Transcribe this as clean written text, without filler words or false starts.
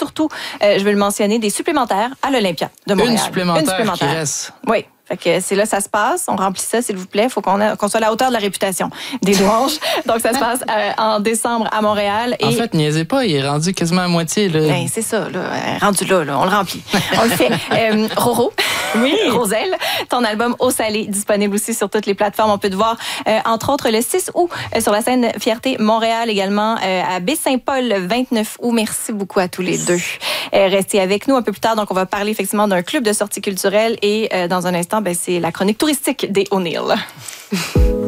surtout, je veux le mentionner, des supplémentaires à l'Olympia de Montréal. Une supplémentaire qui reste. Oui. Fait que c'est là ça se passe. On remplit ça, s'il vous plaît. Il faut qu'on soit à la hauteur de la réputation des louanges. Donc, ça se passe en décembre à Montréal. En fait, niaisez pas, il est rendu quasiment à moitié. Là. Ben, c'est ça, là. Rendu là, on le remplit. On le fait. Roro. Oui. Roselle, ton album Eau salée, disponible aussi sur toutes les plateformes. On peut te voir, entre autres, le 6 août sur la scène Fierté Montréal, également à Baie-Saint-Paul le 29 août. Merci beaucoup à tous les deux. Restez avec nous un peu plus tard. Donc, on va parler effectivement d'un club de sortie culturelle et dans un instant, c'est la chronique touristique des O'Neill.